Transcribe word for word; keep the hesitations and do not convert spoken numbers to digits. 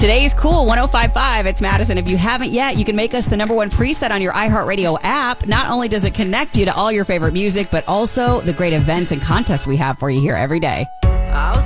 Today's Cool one oh five point five. It's Madison. If you haven't yet, you can make us the number one preset on your iHeartRadio app. Not only does it connect you to all your favorite music, but also the great events and contests we have for you here every day.